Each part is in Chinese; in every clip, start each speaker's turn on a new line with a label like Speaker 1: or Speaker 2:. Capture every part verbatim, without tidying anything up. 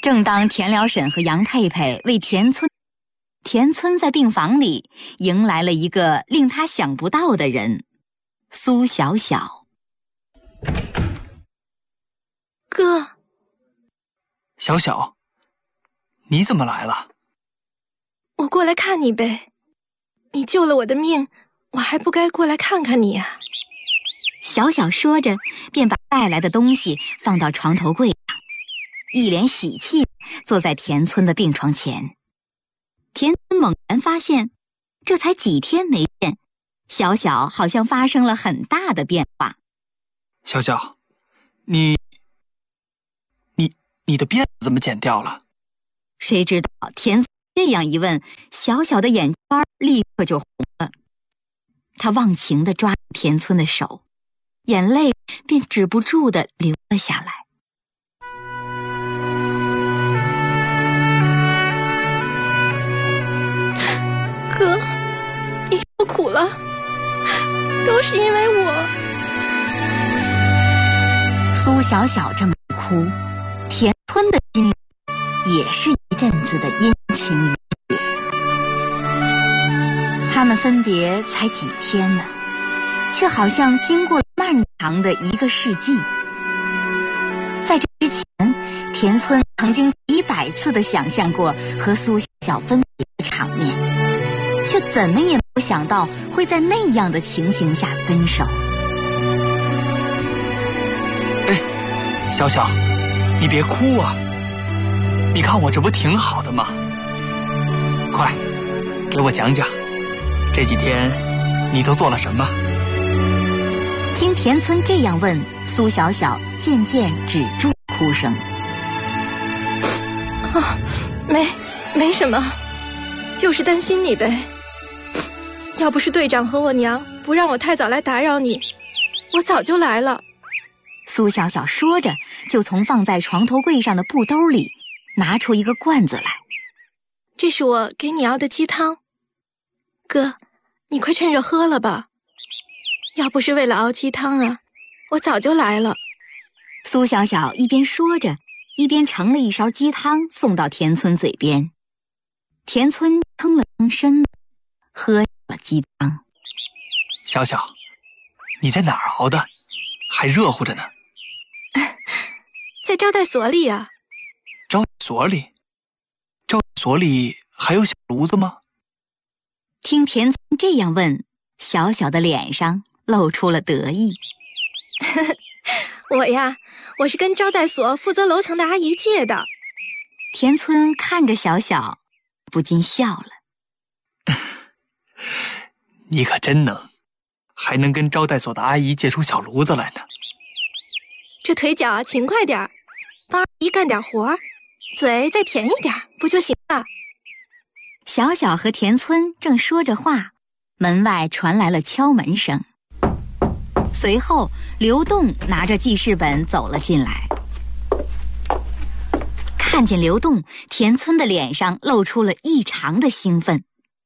Speaker 1: 正当田辽沈和杨佩佩为田村，田村在病房里迎来了一个令他想不到的人——苏小小。
Speaker 2: 哥，
Speaker 3: 小小，你怎么来了？
Speaker 2: 我过来看你呗。你救了我的命，我还不该过来看看你呀？
Speaker 1: 小小说着，便把带来的东西放到床头柜上，一脸喜气坐在田村的病床前。田村猛然发现，这才几天没见，小小好像发生了很大的变化。
Speaker 3: 小小，你你你的辫子怎么剪掉了？
Speaker 1: 谁知道田村这样一问，小小的眼圈立刻就红了。他忘情地抓住田村的手，眼泪便止不住地流了下来。
Speaker 2: 哥，你受苦了，都是因为我。
Speaker 1: 苏小小这么哭，田村的心里也是一阵子的阴晴圆缺。他们分别才几天呢，却好像经过了漫长的一个世纪。在这之前，田村曾经几百次的想象过和苏小小分别的场面，却怎么也没有想到会在那样的情形下分手。
Speaker 3: 哎，小小，你别哭啊！你看我这不挺好的吗？快，给我讲讲，这几天你都做了什么？
Speaker 1: 听田村这样问，苏小小渐渐止住哭声。
Speaker 2: 啊，没，没什么，就是担心你呗。要不是队长和我娘不让我太早来打扰你，我早就来了。
Speaker 1: 苏小小说着，就从放在床头柜上的布兜里拿出一个罐子来。
Speaker 2: 这是我给你熬的鸡汤，哥，你快趁热喝了吧。要不是为了熬鸡汤啊，我早就来了。
Speaker 1: 苏小小一边说着，一边盛了一勺鸡汤送到田村嘴边。田村撑了撑身子，喝下了鸡汤。
Speaker 3: 小小，你在哪儿熬的？还热乎着呢。
Speaker 2: 在招待所里啊。
Speaker 3: 招待所里？招待所里还有小炉子吗？
Speaker 1: 听田村这样问，小小的脸上露出了得意。
Speaker 2: 我呀，我是跟招待所负责楼层的阿姨借的。
Speaker 1: 田村看着小小，不禁笑了。
Speaker 3: 你可真能，还能跟招待所的阿姨借出小炉子来呢。
Speaker 2: 这腿脚勤快点，帮阿姨干点活，嘴再甜一点，不就行了？
Speaker 1: 小小和田村正说着话，门外传来了敲门声。随后，刘栋拿着记事本走了进来。看见刘栋，田村的脸上露出了异常的兴奋。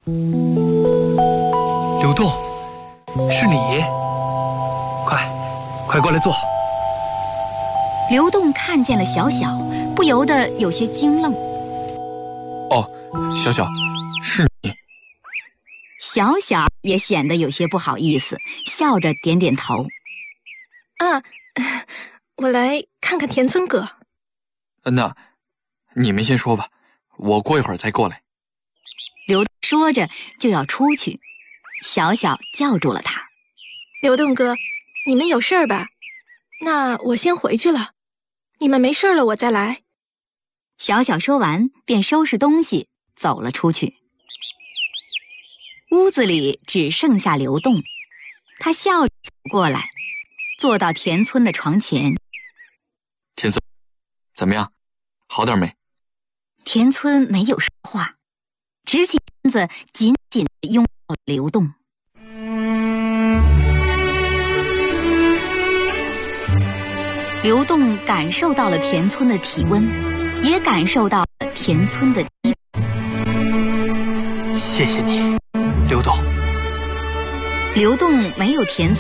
Speaker 3: 刘栋，是你？快，快过来坐。
Speaker 1: 刘栋看见了小小，不由得有些惊愣。
Speaker 4: 哦，小小，是你。
Speaker 1: 小小也显得有些不好意思，笑着点点头。
Speaker 2: 啊，我来看看田村哥。
Speaker 4: 那，你们先说吧，我过一会儿再过来。
Speaker 1: 刘栋说着就要出去，小小叫住了他。
Speaker 2: 刘栋哥，你们有事儿吧？那我先回去了，你们没事了我再来。
Speaker 1: 小小说完便收拾东西走了出去。屋子里只剩下刘栋，他笑着走过来，坐到田村的床前。
Speaker 4: 田村，怎么样？好点没？
Speaker 1: 田村没有说话，直起身子紧紧地拥抱刘栋。刘栋感受到了田村的体温，也感受到了田村的激动。
Speaker 3: 谢谢你，刘栋。
Speaker 1: 刘栋没有田村